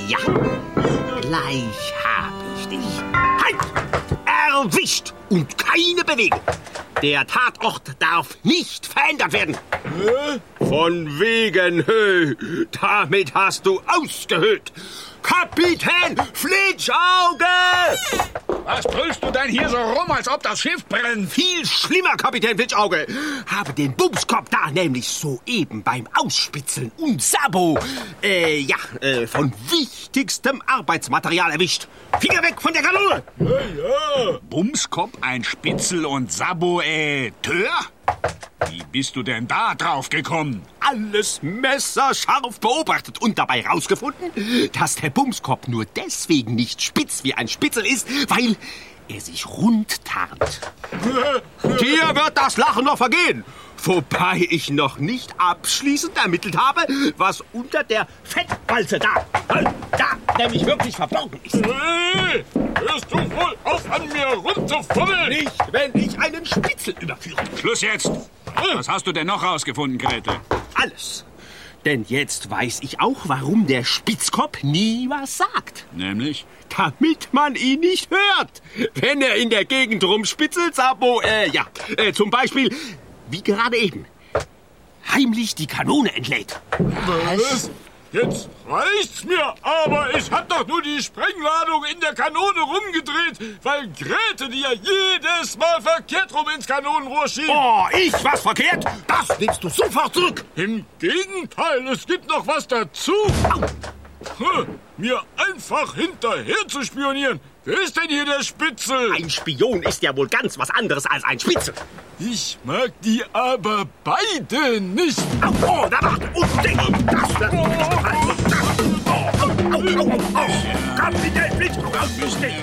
Ja, gleich habe ich dich. Halt! Erwischt! Und keine Bewegung. Der Tatort darf nicht verändert werden. Von wegen, damit hast du ausgehöhlt. Kapitän Flitschauge! Was brüllst du denn hier so rum, als ob das Schiff brennt? Viel schlimmer, Kapitän Flitschauge. Habe den Bumskopf da nämlich soeben beim Ausspitzeln und Sabo, von wichtigstem Arbeitsmaterial erwischt. Finger weg von der Kanone! Ja. Bumskopf, ein Spitzel und Sabo, Tör? Wie bist du denn da drauf gekommen? Alles messerscharf beobachtet und dabei rausgefunden, dass der Bumskopf nur deswegen nicht spitz wie ein Spitzel ist, weil er sich rund tarnt. Dir wird das Lachen noch vergehen, wobei ich noch nicht abschließend ermittelt habe, was unter der Fettwalze da nämlich wirklich verborgen ist. Hey, hörst du wohl auf, an mir rumzufummeln? Nicht, wenn ich einen Spitzel überführe. Schluss jetzt. Was hast du denn noch rausgefunden, Grete? Alles. Denn jetzt weiß ich auch, warum der Spitzkopf nie was sagt. Nämlich? Damit man ihn nicht hört. Wenn er in der Gegend rumspitzelt, Sabo, zum Beispiel, wie gerade eben, heimlich die Kanone entlädt. Was? Jetzt reicht's mir, aber ich hab doch nur die Sprengladung in der Kanone rumgedreht, weil Grete die ja jedes Mal verkehrt rum ins Kanonenrohr schiebt. Oh, ich was verkehrt? Das nimmst du sofort zurück. Im Gegenteil, es gibt noch was dazu. Mir einfach hinterher zu spionieren. Wer ist denn hier der Spitzel? Ein Spion ist ja wohl ganz was anderes als ein Spitzel. Ich mag die aber beide nicht. Oh, da warte. Das wird... Kapitän Flitschauge, ausgestehen.